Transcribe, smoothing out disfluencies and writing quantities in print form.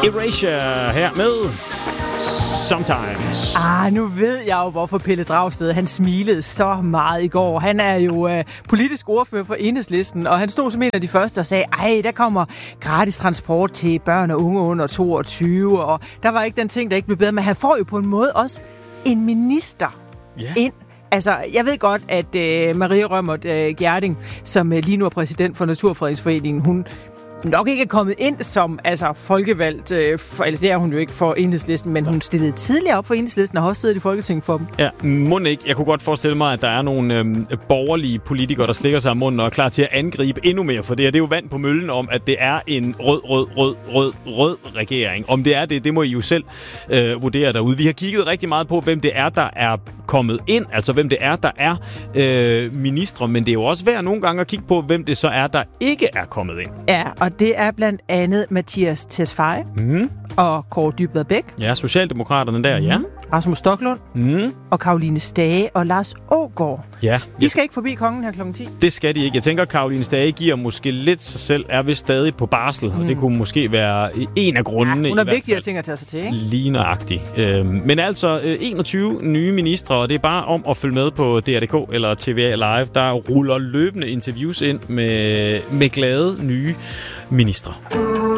Erasure her med Sometimes. Nu ved jeg jo, hvorfor Pelle Dragsted, han smilede så meget i går. Han er jo politisk ordfører for Enhedslisten, og han stod som en af de første og sagde, der kommer gratis transport til børn og unge under 22, og der var ikke den ting, der ikke blev bedre, men han får jo på en måde også en minister ind. Altså, jeg ved godt, at Maria Reumert Gjerding, som lige nu er præsident for Naturfredningsforeningen, hun nok ikke er kommet ind som folkevalgt, eller det er hun jo ikke for Enhedslisten, men hun stillede tidligere op for Enhedslisten og har også siddet i Folketinget for dem. Ja, må ikke. Jeg kunne godt forestille mig, at der er nogle borgerlige politikere, der slikker sig om munden og er klar til at angribe endnu mere for det. Og det er jo vand på møllen om, at det er en rød regering. Om det er det må I jo selv vurdere derude. Vi har kigget rigtig meget på, hvem det er, der er kommet ind, altså hvem det er, der er ministre, men det er jo også værd nogle gange at kigge på, hvem det så er, der ikke er kommet ind. Ja, og det er blandt andet Mattias Tesfaye og Kåre Dybvad Bæk. Ja, Socialdemokraterne der, ja. Rasmus Stoklund og Caroline Stage og Lars Aagaard. Ja. De skal ikke forbi kongen her kl. 10. Det skal de ikke. Jeg tænker, at Caroline Stage giver måske lidt sig selv, er vist stadig på barsel, og det kunne måske være en af grundene. Hun har vigtigere ting at tage sig til, ikke? Lige nøjagtigt. Men altså 21 nye ministre, og det er bare om at følge med på DR.dk eller TVA Live. Der ruller løbende interviews ind med glade nye ministre.